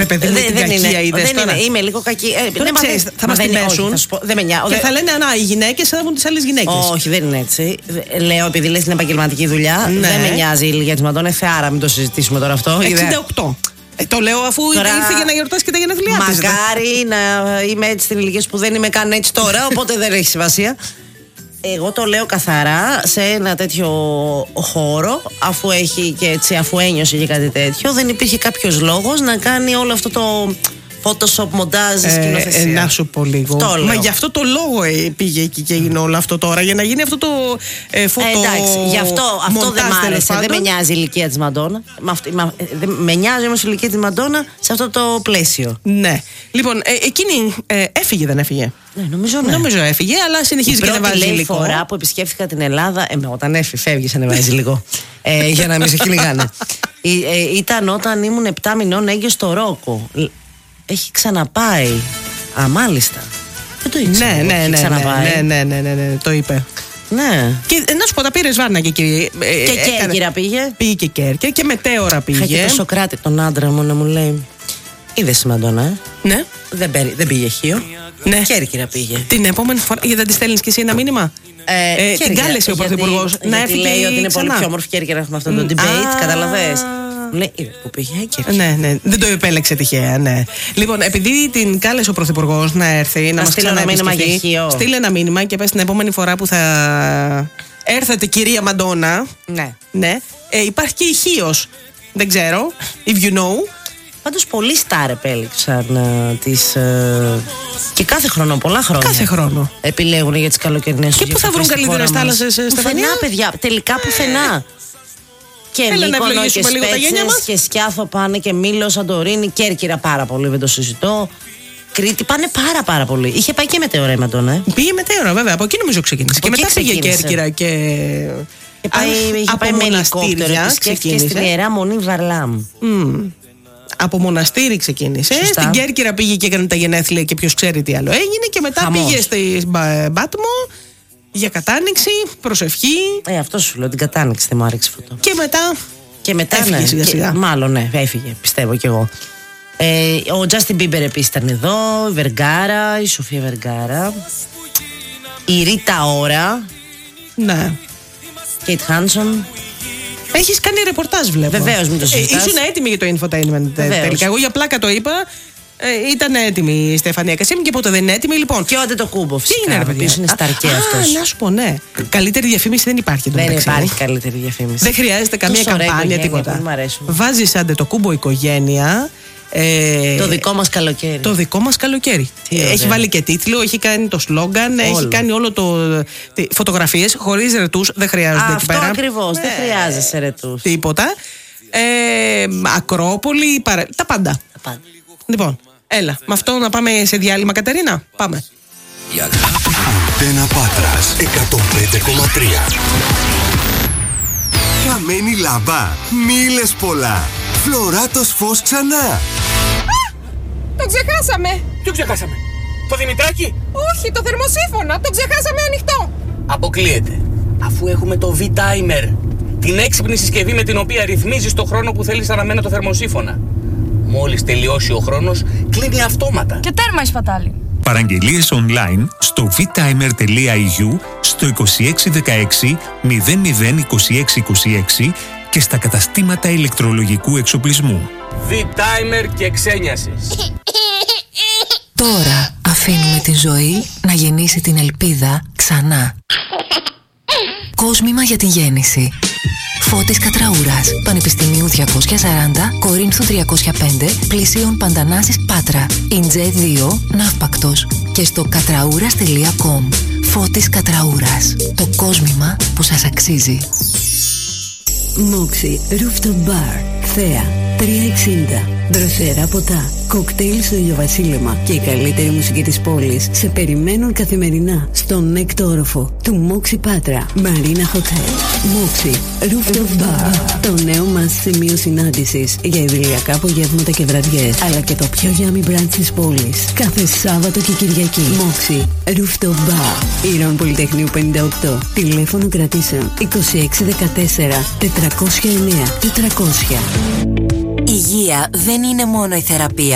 παιδί μου, την κακία είδες τώρα. Είμαι λίγο κακή. Τώρα ξέρεις, θα μας την πέσουν και θα λένε οι γυναίκες θα έχουν τις άλλες γυναίκες. Όχι, δεν είναι έτσι. Λέω, επειδή λες την επαγγελματική δουλειά, δεν με νοιάζει η ηλικία της Μαντόνα. Θεάρα, μην το συζητήσουμε τώρα αυτό. 68. Το λέω αφού ήρθε για να γιορτάσει και τα γενέθλιά της. Μακάρι να είμαι έτσι στην ηλικία που δεν είμαι καν έτσι τώρα, οπότε δεν έχει σημασία. Εγώ το λέω καθαρά, σε ένα τέτοιο χώρο, αφού έχει και έτσι, αφού ένιωσε και κάτι τέτοιο, δεν υπήρχε κάποιος λόγος να κάνει όλο αυτό το Photoshop, μοντάζ, σκηνοθεσία. Να σου πω λίγο. Μα γι' αυτό το λόγο πήγε εκεί και έγινε όλο αυτό τώρα, για να γίνει αυτό το εντάξει, γι' αυτό δεν μ' άρεσε. Δεν με νοιάζει η ηλικία της Μαντόνα. Με νοιάζει όμως η ηλικία της Μαντόνα σε αυτό το πλαίσιο. Ναι. Λοιπόν, εκείνη έφυγε, δεν έφυγε? Νομίζω έφυγε, αλλά συνεχίζει και ανεβάζει λίγο. Η φορά που επισκέφθηκα την Ελλάδα, όταν φεύγεις ανεβάζει λίγο, για να μην σε κυνηγάνε. Ήταν όταν ήμουν 7 μηνών έγκυος στο Ρόκο. Έχει ξαναπάει. Μάλιστα. Δεν το ήξερα. Ναι, το είπε. Ναι. Και να σου πω, τα πήρες Βάρνα και εκεί. Και Κέρκυρα πήγε. Πήγε και Κέρκυρα και Μετέωρα πήγε. Είχα και το Σοκράτη, τον άντρα μου, να μου λέει: είδες η Μαντόνα, Ναι. Δεν πήγε Χίο. Ναι. Κέρκυρα πήγε. Την επόμενη φορά, γιατί δεν τη στέλνεις και εσύ ένα μήνυμα? Την κάλεσε ο Πρωθυπουργός να έρθει. Λέει ότι είναι πολύ πιο όμορφη Κέρκυρα, έχουμε αυτό το debate, καταλαβες. Ναι, που πήγε Κέρκυρα. Ναι, δεν το επέλεξε τυχαία, ναι. Λοιπόν, επειδή την κάλεσε ο Πρωθυπουργός να έρθει να μας ξαναεπισκεφτεί, στείλε ένα μήνυμα και πες την επόμενη φορά που θα έρθετε, κυρία Μαντόνα. Ναι. Υπάρχει και η Χίος. Δεν ξέρω, if you know. Πάντως πολλοί στάρ επέλεξαν τις. Και κάθε χρόνο, πολλά χρόνια. Κάθε χρόνο. Επιλέγουν για τις καλοκαιρινές. Και πού θα βρουν καλύτερες θάλασσες, Στεφανία? Πουθενά, παιδιά. Τελικά πουθενά. Και Μύκονο και Σπέτσες και Σκιάθο πάνε και Μήλο, Σαντορίνη, Κέρκυρα πάρα πολύ, δεν το συζητώ. Κρήτη πάνε πάρα πολύ. Είχε πάει και Μετέωρα η Μαντόνα. Πήγε Μετέωρα, βέβαια. Από εκεί νομίζω ξεκίνησε. Και μετά πήγε Κέρκυρα και. Είχε πάει με ελικόπτερο και στην Ιερά Μονή Βαρλάμ. Από μοναστήρι ξεκίνησε. Σωστά. Στην Κέρκυρα πήγε και έκανε τα γενέθλια και ποιος ξέρει τι άλλο έγινε. Και μετά πήγε στη Μπάτμο για κατάνοιξη, προσευχή. Αυτό σου λέω, την κατάνοιξη δεν μου άρεσε αυτό. Και μετά έφυγε σιγά-σιγά. Μάλλον ναι, έφυγε, πιστεύω κι εγώ. Ο Justin Bieber επίσης ήταν εδώ, η Βεργάρα, η Σοφία Βεργάρα, η Ρίτα Ωρα. Ναι. Κέιτ Χάνσον. Έχεις κάνει ρεπορτάζ, βλέπω. Βεβαίως, μην το συζητάς. Ήσουν έτοιμη για το infotainment τελικά. Εγώ για πλάκα το είπα. Ήταν έτοιμη η Στεφανία Κασίμη και πότε δεν είναι έτοιμη, λοιπόν. Και ο Αντετοκούμπο, φυσικά. Τι είναι, ρε παιδιά? Είναι σταρκέ αυτός. Να σου πω, ναι. Καλύτερη διαφήμιση δεν υπάρχει. Δεν υπάρχει καλύτερη διαφήμιση. Δεν χρειάζεται καμία καμπάνια, τίποτα. Βάζεις Αντετοκούμπο οικογένεια. Το δικό μας καλοκαίρι. Το δικό μας καλοκαίρι. Έχει βάλει και τίτλο, έχει κάνει το σλόγγαν, έχει κάνει όλο το. Φωτογραφίες χωρίς ρετούς, δεν χρειάζονται εκεί πέρα. Αυτό ακριβώς, δεν χρειάζεσαι ρετούς. Τίποτα. Ακρόπολη, τα πάντα. Λοιπόν, έλα, με αυτό να πάμε σε διάλειμμα, Κατερίνα. Πάμε. Αντένα Πάτρας 105,3. Καμένη λάμπα, μίλες πολλά. Φλωράτος φως ξανά. Το ξεχάσαμε. Ποιο ξεχάσαμε? Το Δημητράκι? Όχι, το θερμοσύφωνα. Το ξεχάσαμε ανοιχτό. Αποκλείεται. Αφού έχουμε το V-Timer, την έξυπνη συσκευή με την οποία ρυθμίζεις το χρόνο που θέλεις αναμένα το θερμοσύφωνα. Μόλις τελειώσει ο χρόνος, κλείνει αυτόματα. Και τέρμα η σπατάλη. Παραγγελίες online στο vtimer.eu, στο 2616 002626 και στα καταστήματα ηλεκτρολογικού εξοπλισμού. V-Timer και ξένιασης. Τώρα αφήνουμε τη ζωή να γεννήσει την ελπίδα ξανά. Κόσμημα για τη γέννηση. Φώτης Κατραούρας, Πανεπιστημίου 240, Κορίνθου 305, Πλησίων Παντανάσης Πάτρα, Ιντζέ 2, Ναύπακτος και στο κατραούρας.com. Φώτης Κατραούρας, το κόσμημα που σας αξίζει. Moxie Rooftop Bar, Θέα, 360. Δροσερά ποτά, κοκτέιλ στο ηλιοβασίλεμα και η καλύτερη μουσική της πόλης σε περιμένουν καθημερινά στον έκτο όροφο του Moxie Πάτρα Marina Hotel. Moxie Rooftop Bar, το νέο μας σημείο συνάντησης για ιδηλιακά απογεύματα και βραδιές, αλλά και το πιο yummy brunch της πόλης κάθε Σάββατο και Κυριακή. Moxie Rooftop Bar, Ήρων Πολυτεχνείου 58. Τηλέφωνο κρατήσεων 2614 409 400. Υγεία δεν είναι μόνο η θεραπεία.